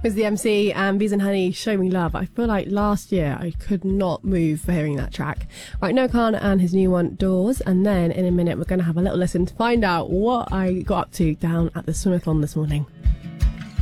was the MC, and Bees and Honey, Show Me Love. I feel like last year I could not move for hearing that track. Right, Noah Khan and his new one, Doors, and then in a minute we're going to have a little listen to find out what I got up to down at the swimathon this morning.